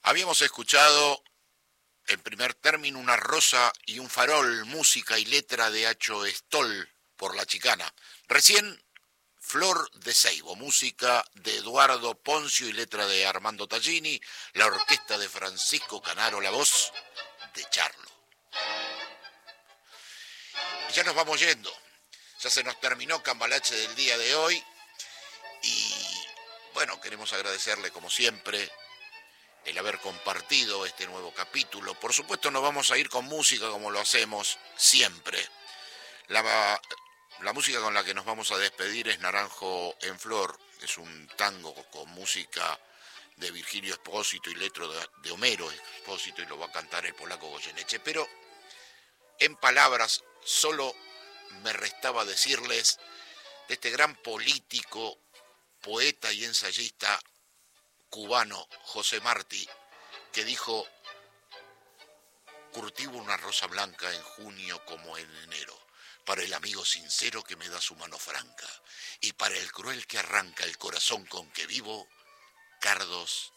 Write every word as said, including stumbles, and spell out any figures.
Habíamos escuchado en primer término Una rosa y un farol, música y letra de Acho Stoll por La Chicana. Recién Flor de Seibo, música de Eduardo Poncio y letra de Armando Tallini, la orquesta de Francisco Canaro, la voz de Charlo. Y ya nos vamos yendo, ya se nos terminó Cambalache del día de hoy y bueno, queremos agradecerle como siempre el haber compartido este nuevo capítulo. Por supuesto nos vamos a ir con música como lo hacemos siempre. La, la música con la que nos vamos a despedir es Naranjo en Flor, es un tango con música de Virgilio Espósito y letra de, de Homero Espósito, y lo va a cantar el polaco Goyeneche. Pero en palabras solo me restaba decirles de este gran político, poeta y ensayista cubano José Martí, que dijo: cultivo una rosa blanca en junio como en enero, para el amigo sincero que me da su mano franca, y para el cruel que arranca el corazón con que vivo, cardos